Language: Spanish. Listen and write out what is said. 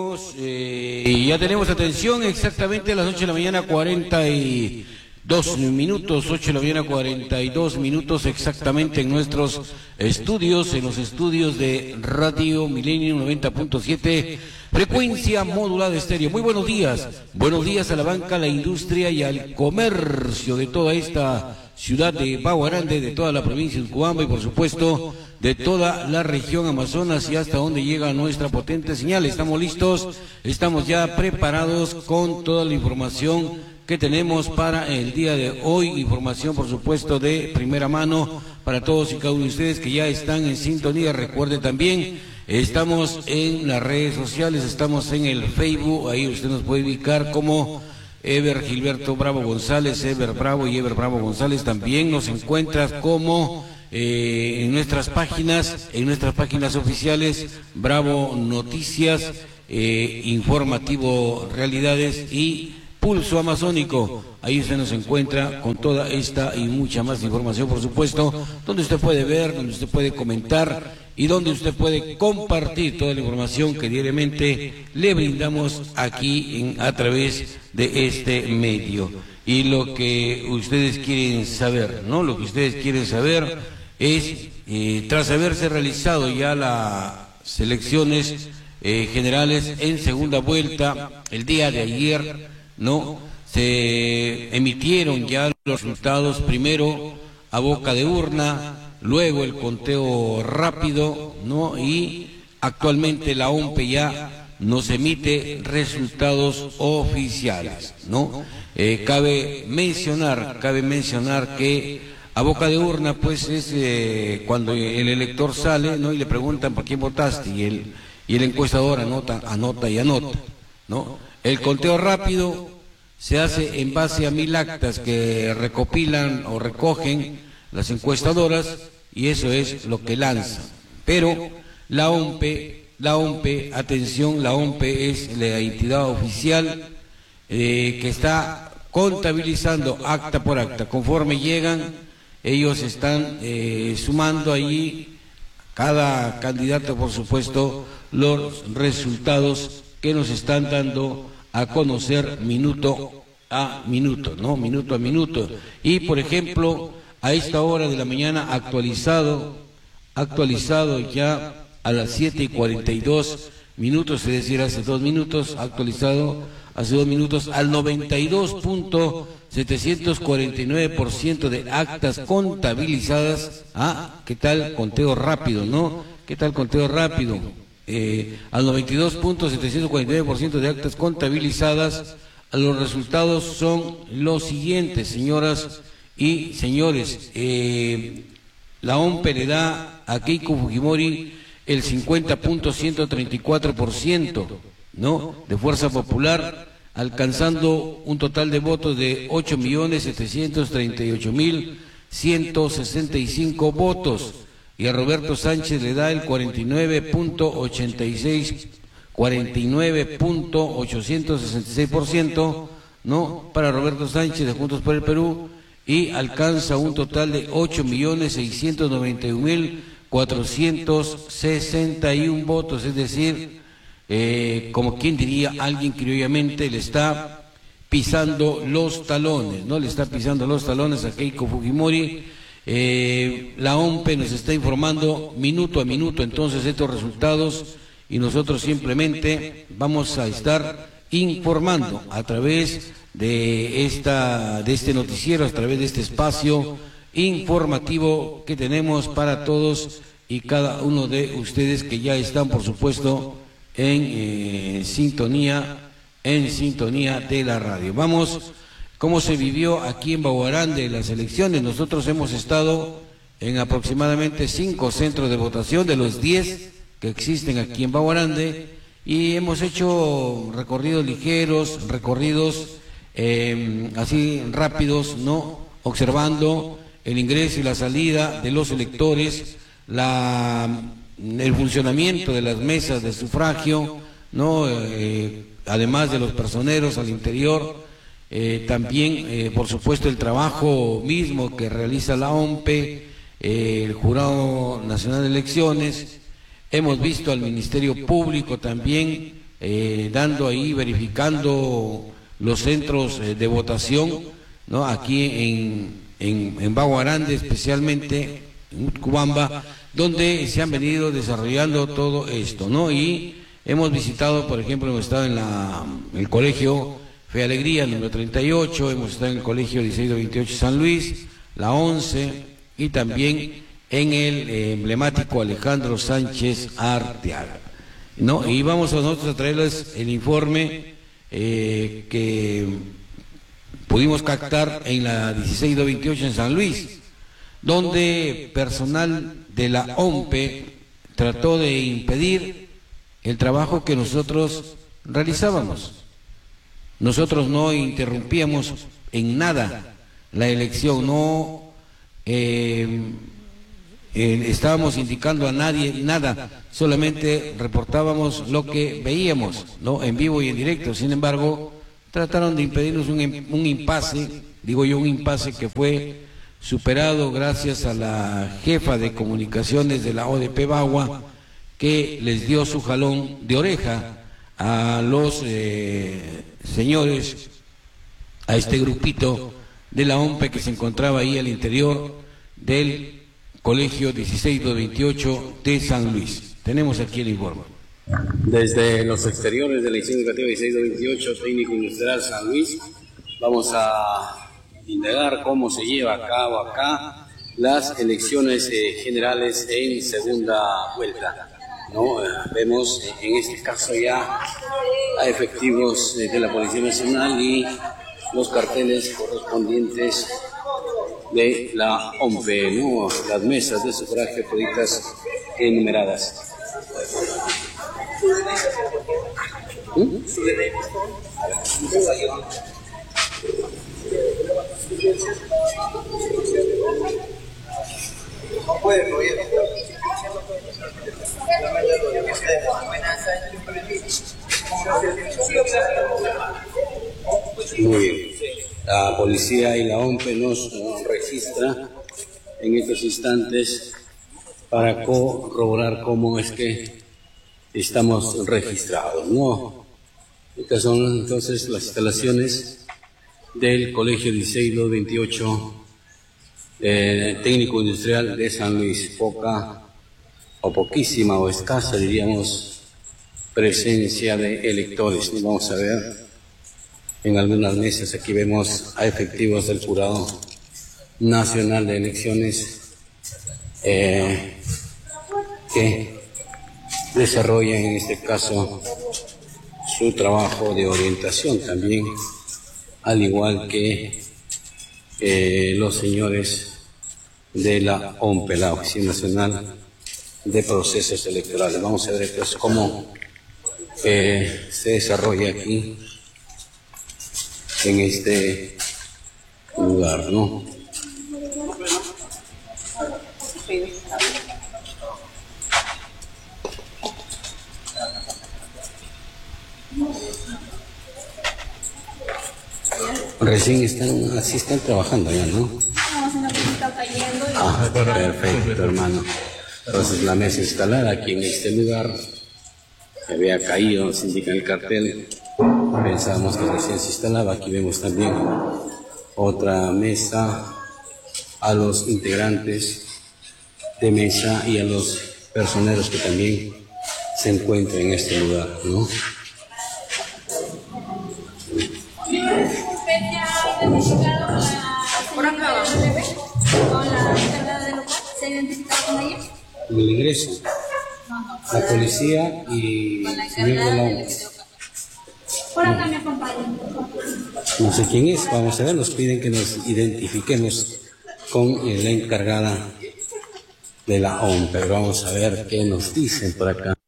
Ya tenemos atención exactamente a las 8 de la mañana 42 minutos, 8 de la mañana 42 minutos exactamente en nuestros estudios, en los estudios de Radio Milenio 90.7, frecuencia modulada estéreo. Muy buenos días a la banca, a la industria y al comercio de toda esta ciudad de Baguarande, de toda la provincia de Urubamba y por supuesto de toda la región Amazonas y hasta donde llega nuestra potente señal. Estamos listos, estamos ya preparados con toda la información que tenemos para el día de hoy, información por supuesto de primera mano para todos y cada uno de ustedes que ya están en sintonía. Recuerde también, estamos en las redes sociales, estamos en el Facebook, ahí usted nos puede ubicar como Ever Gilberto Bravo González, Ever Bravo y Ever Bravo González. También nos encuentras como en nuestras páginas oficiales, Bravo Noticias, Informativo Realidades y Pulso Amazónico. Ahí usted nos encuentra con toda esta y mucha más información, por supuesto, donde usted puede ver, donde usted puede comentar y donde usted puede compartir toda la información que diariamente le brindamos aquí a través de este medio. Y lo que ustedes quieren saber, ¿no? Lo que ustedes quieren saber es, tras haberse realizado ya las elecciones generales en segunda vuelta, el día de ayer, ¿no? Se emitieron ya los resultados, primero a boca de urna, luego el conteo rápido, ¿no? Y actualmente la OMPE ya nos emite resultados oficiales, ¿no? Cabe mencionar que a boca de urna, pues, es cuando el elector sale, ¿no? Y le preguntan por quién votaste, y el encuestador anota, ¿no? El conteo rápido se hace en base a 1000 actas que recopilan o recogen las encuestadoras, y eso es lo que lanzan. Pero la OMPE, atención, la OMPE es la entidad oficial que está contabilizando acta por acta. Conforme llegan, ellos están sumando allí, cada candidato, por supuesto, los resultados que nos están dando a conocer minuto a minuto, ¿no? Minuto a minuto. Y, por ejemplo, a esta hora de la mañana actualizado ya a las 7:42 minutos, es decir, hace 2 minutos, actualizado hace 2 minutos al 92.749% de actas contabilizadas. ¿Qué tal conteo rápido, no? ¿Qué tal conteo rápido? Al 92.749% de actas contabilizadas. Los resultados son los siguientes, señoras y señores. La OMPE le da a Keiko Fujimori el 50.134%, ¿no? De Fuerza Popular, alcanzando un total de votos de 8.738.165 votos. Y a Roberto Sánchez le da el 49.866%, ¿no? Para Roberto Sánchez de Juntos por el Perú, y alcanza un total de 8.691.461 votos, es decir, como quien diría, alguien criollamente le está pisando los talones, ¿no? Le está pisando los talones a Keiko Fujimori. La OMPE nos está informando minuto a minuto entonces estos resultados, y nosotros simplemente vamos a estar informando a través de este noticiero, a través de este espacio informativo que tenemos para todos y cada uno de ustedes que ya están, por supuesto, en sintonía de la radio. Vamos, ¿cómo se vivió aquí en Baguarande las elecciones? Nosotros hemos estado en aproximadamente 5 centros de votación de los 10 que existen aquí en Baguarande, y hemos hecho recorridos ligeros, recorridos así rápidos, ¿no? Observando el ingreso y la salida de los electores, el funcionamiento de las mesas de sufragio, ¿no? Además de los personeros al interior, también por supuesto el trabajo mismo que realiza la OMPE, el Jurado Nacional de Elecciones. Hemos visto al Ministerio Público también dando ahí, verificando los centros de votación, ¿no? Aquí en Baguarande, especialmente en Utcubamba, donde se han venido desarrollando todo esto, ¿no? Y hemos visitado, por ejemplo, hemos estado en el colegio Fe Alegría, número 38, hemos estado en el colegio 1628 San Luis, la 11, y también en el emblemático Alejandro Sánchez Arteaga, ¿no? Y vamos nosotros a traerles el informe que pudimos captar en la 1628 en San Luis, donde personal de la OMPE trató de impedir el trabajo que nosotros realizábamos. Nosotros no interrumpíamos en nada la elección, no estábamos indicando a nadie nada, solamente reportábamos lo que veíamos, ¿no? En vivo y en directo. Sin embargo, trataron de impedirnos un impasse, digo yo, un impasse que fue superado gracias a la jefa de comunicaciones de la ODP Bagua, que les dio su jalón de oreja a los señores, a este grupito de la OMPE que se encontraba ahí al interior del colegio 1628 de San Luis. Tenemos aquí el informe. Desde los exteriores de la institución educativa 1628, técnico industrial San Luis, vamos a indagar cómo se lleva a cabo acá las elecciones generales en segunda vuelta, ¿no? Vemos en este caso ya a efectivos de la Policía Nacional y los carteles correspondientes de la OMPE, ¿no? Las mesas de sufragio toditas enumeradas. Muy bien. La policía y la OMPE nos registra en estos instantes para corroborar cómo es que estamos registrados, ¿no? Estas son entonces las instalaciones del Colegio 1628 Técnico Industrial de San Luis. Poca o poquísima o escasa, diríamos, presencia de electores. Vamos a ver en algunas mesas, aquí vemos a efectivos del Jurado Nacional de Elecciones que desarrollan en este caso su trabajo de orientación también, al igual que los señores de la OMPE, la Oficina Nacional de Procesos Electorales. Vamos a ver entonces cómo se desarrolla aquí en este lugar, ¿no? Recién están trabajando ya, ¿no? Ah, perfecto, hermano. Entonces la mesa instalada aquí en este lugar que había caído, se indica en el cartel. Pensábamos que recién se instalaba. Aquí vemos también otra mesa a los integrantes de mesa y a los personeros que también se encuentran en este lugar, ¿no? Por acá con la encargada del local, ¿se identifica con ella? En el ingreso, la policía y Con la el señor de la encargada OMPE. Por acá me acompañan. No sé quién es, vamos a ver, nos piden que nos identifiquemos con la encargada de la OMPE, pero vamos a ver qué nos dicen por acá.